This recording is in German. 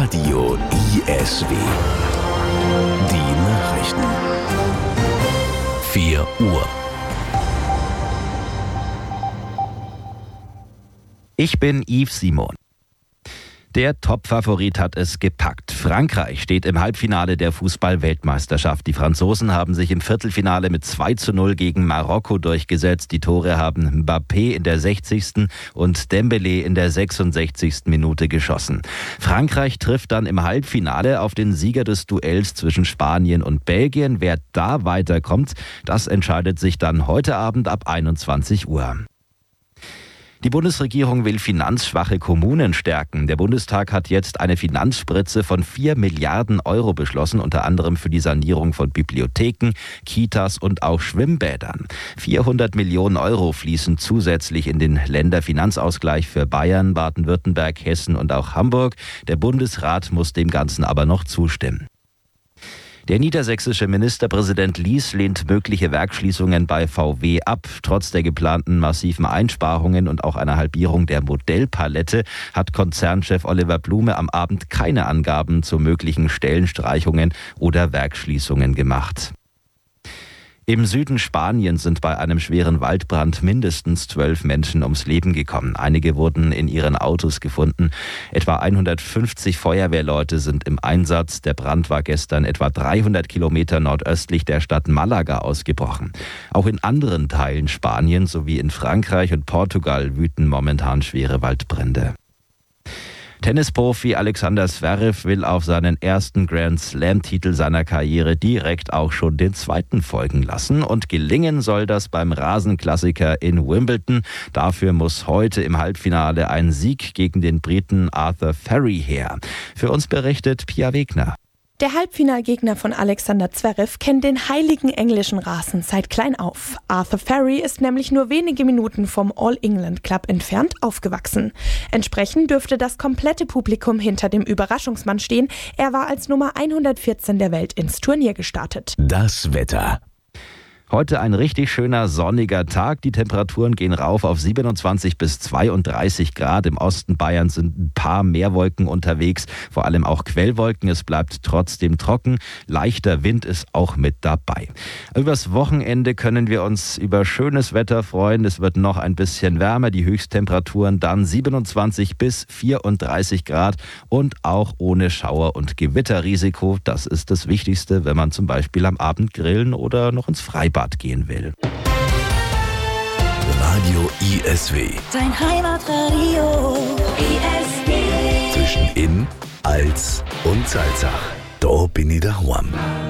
Radio ISW. Die Nachrichten. 4 Uhr. Ich bin Yves Simon. Der Top-Favorit hat es gepackt. Frankreich steht im Halbfinale der Fußball-Weltmeisterschaft. Die Franzosen haben sich im Viertelfinale mit 2:0 gegen Marokko durchgesetzt. Die Tore haben Mbappé in der 60. und Dembélé in der 66. Minute geschossen. Frankreich trifft dann im Halbfinale auf den Sieger des Duells zwischen Spanien und Belgien. Wer da weiterkommt, das entscheidet sich dann heute Abend ab 21 Uhr. Die Bundesregierung will finanzschwache Kommunen stärken. Der Bundestag hat jetzt eine Finanzspritze von 4 Milliarden Euro beschlossen, unter anderem für die Sanierung von Bibliotheken, Kitas und auch Schwimmbädern. 400 Millionen Euro fließen zusätzlich in den Länderfinanzausgleich für Bayern, Baden-Württemberg, Hessen und auch Hamburg. Der Bundesrat muss dem Ganzen aber noch zustimmen. Der niedersächsische Ministerpräsident Lies lehnt mögliche Werksschließungen bei VW ab. Trotz der geplanten massiven Einsparungen und auch einer Halbierung der Modellpalette hat Konzernchef Oliver Blume am Abend keine Angaben zu möglichen Stellenstreichungen oder Werksschließungen gemacht. Im Süden Spaniens sind bei einem schweren Waldbrand mindestens 12 Menschen ums Leben gekommen. Einige wurden in ihren Autos gefunden. Etwa 150 Feuerwehrleute sind im Einsatz. Der Brand war gestern etwa 300 Kilometer nordöstlich der Stadt Malaga ausgebrochen. Auch in anderen Teilen Spaniens sowie in Frankreich und Portugal wüten momentan schwere Waldbrände. Tennisprofi Alexander Zverev will auf seinen ersten Grand-Slam-Titel seiner Karriere direkt auch schon den zweiten folgen lassen. Und gelingen soll das beim Rasenklassiker in Wimbledon. Dafür muss heute im Halbfinale ein Sieg gegen den Briten Arthur Ferry her. Für uns berichtet Pia Wegner. Der Halbfinalgegner von Alexander Zverev kennt den heiligen englischen Rasen seit klein auf. Arthur Ferry ist nämlich nur wenige Minuten vom All-England Club entfernt aufgewachsen. Entsprechend dürfte das komplette Publikum hinter dem Überraschungsmann stehen. Er war als Nummer 114 der Welt ins Turnier gestartet. Das Wetter. Heute ein richtig schöner sonniger Tag. Die Temperaturen gehen rauf auf 27 bis 32 Grad. Im Osten Bayerns sind ein paar Meerwolken unterwegs, vor allem auch Quellwolken. Es bleibt trotzdem trocken. Leichter Wind ist auch mit dabei. Übers Wochenende können wir uns über schönes Wetter freuen. Es wird noch ein bisschen wärmer. Die Höchsttemperaturen dann 27 bis 34 Grad und auch ohne Schauer- und Gewitterrisiko. Das ist das Wichtigste, wenn man zum Beispiel am Abend grillen oder noch ins Freibad gehen will. Radio ISW. Dein Heimatradio ISW. Zwischen Inn, Als und Salzach. Da bin ich daheim.